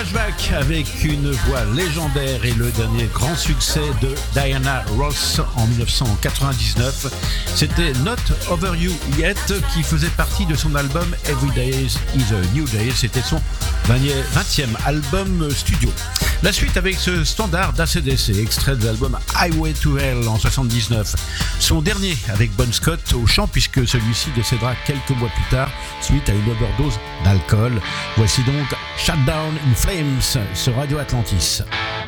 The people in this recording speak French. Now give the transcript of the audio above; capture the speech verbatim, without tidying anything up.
Flashback avec une voix légendaire et le dernier grand succès de Diana Ross en dix-neuf cent quatre-vingt-dix-neuf. C'était Not Over You Yet qui faisait partie de son album Every Day is a New Day. C'était son vingtième album studio. La suite avec ce standard d'A C D C, extrait de l'album Highway to Hell en soixante-dix-neuf. Son dernier avec Bon Scott au chant puisque celui-ci décédera quelques mois plus tard suite à une overdose d'alcool. Voici donc Shut Down in Flames sur Radio Atlantis.